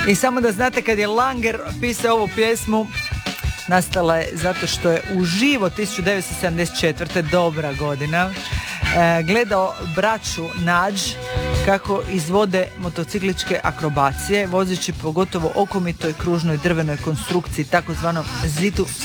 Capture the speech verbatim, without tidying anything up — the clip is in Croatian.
I samo da znate, kad je Langer pisao ovu pjesmu, nastala je zato što je uživo tisuću devetsto sedamdeset četvrte. dobra godina, e, gledao braću Nađ kako izvode motocikličke akrobacije, vozeći pogotovo okomitoj kružnoj drvenoj konstrukciji, takozvanom zidu